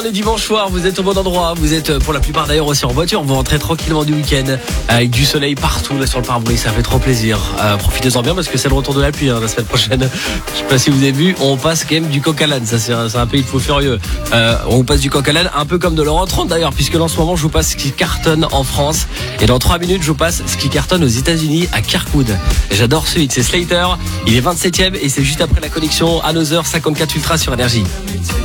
On est dimanche soir, vous êtes au bon endroit, vous êtes pour la plupart d'ailleurs aussi en voiture, vous rentrez tranquillement du week-end avec du soleil partout là sur le pare-brise, ça fait trop plaisir. Profitez-en bien parce que c'est le retour de la pluie la semaine prochaine. Je sais pas si vous avez vu, on passe quand même du coq à l'âne, ça c'est un pays de fous furieux. On vous passe du coq à l'âne un peu comme de l'Euro 30 d'ailleurs, puisque là, en ce moment je vous passe ce qui cartonne en France et dans 3 minutes je vous passe ce qui cartonne aux États-Unis à Kirkwood. Et j'adore ce hit, c'est Slater, il est 27ème et c'est juste après la connexion Another 54 Ultra sur Énergie.